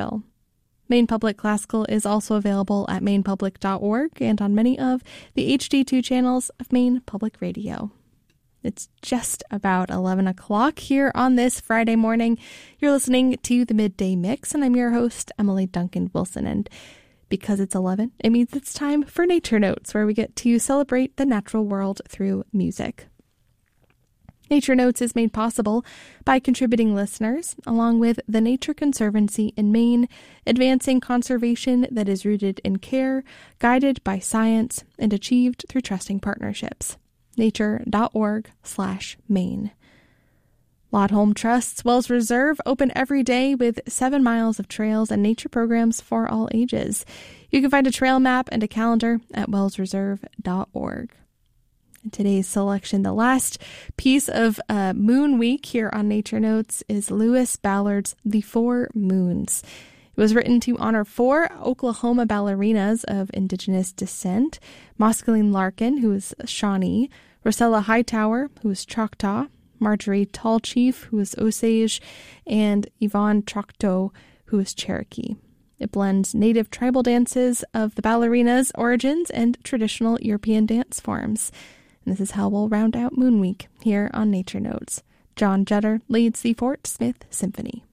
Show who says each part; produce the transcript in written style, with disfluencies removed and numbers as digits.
Speaker 1: Nashville. Maine Public Classical is also available at mainepublic.org and on many of the HD2 channels of Maine Public Radio. It's just about 11 o'clock here on this Friday morning. You're listening to the Midday Mix, and I'm your host, Emily Duncan Wilson. And because it's 11, it means it's time for Nature Notes, where we get to celebrate the natural world through music. Nature Notes is made possible by contributing listeners, along with the Nature Conservancy in Maine, advancing conservation that is rooted in care, guided by science, and achieved through trusting partnerships. nature.org/Maine. Lott Home Trust's Wells Reserve open every day with 7 miles of trails and nature programs for all ages. You can find a trail map and a calendar at wellsreserve.org. In today's selection, the last piece of Moon Week here on Nature Notes is Lewis Ballard's The Four Moons. It was written to honor 4 Oklahoma ballerinas of indigenous descent: Moscaline Larkin, who is Shawnee; Rosella Hightower, who is Choctaw; Marjorie Tallchief, who is Osage; and Yvonne Choctaw, who is Cherokee. It blends native tribal dances of the ballerina's origins and traditional European dance forms. And this is how we'll round out Moon Week here on Nature Notes. John Jetter leads the Fort Smith Symphony.